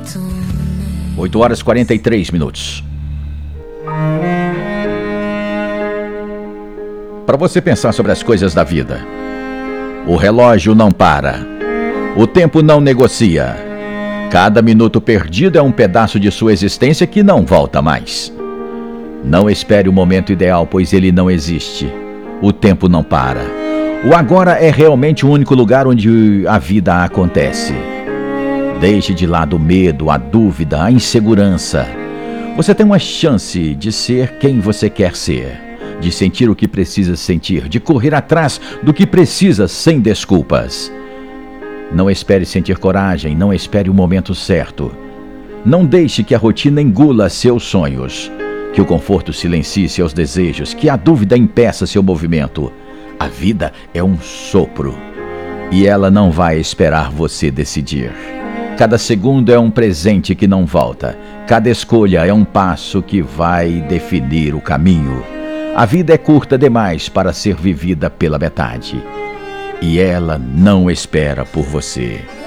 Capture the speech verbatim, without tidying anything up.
oito horas e quarenta e três minutos. Para você pensar sobre as coisas da vida. O relógio não para. O tempo não negocia. Cada minuto perdido é um pedaço de sua existência que não volta mais. Não espere o momento ideal, pois ele não existe. O tempo não para. O agora é realmente o único lugar onde a vida acontece. Deixe de lado o medo, a dúvida, a insegurança. Você tem uma chance de ser quem você quer ser, de sentir o que precisa sentir, de correr atrás do que precisa sem desculpas. Não espere sentir coragem, não espere o momento certo. Não deixe que a rotina engula seus sonhos, que o conforto silencie seus desejos, que a dúvida impeça seu movimento. A vida é um sopro e ela não vai esperar você decidir. Cada segundo é um presente que não volta. Cada escolha é um passo que vai definir o caminho. A vida é curta demais para ser vivida pela metade. E ela não espera por você.